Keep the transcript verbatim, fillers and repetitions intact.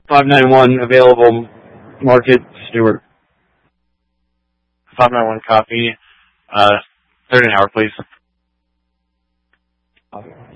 five nine one available. Market, Stewart. five nine one copy. Uh, third an hour, please. Okay.